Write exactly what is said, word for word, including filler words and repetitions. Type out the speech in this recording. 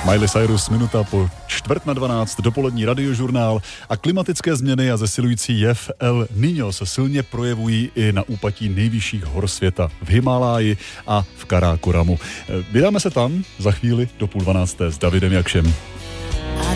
Miley Cyrus, minuta po čtvrt na dvanáct, dopolední radiožurnál a klimatické změny a zesilující jev El Niño se silně projevují i na úpatí nejvyšších hor světa v Himáláji a v Karákoramu. Vydáme se tam za chvíli do půl dvanácté s Davidem Jakšem.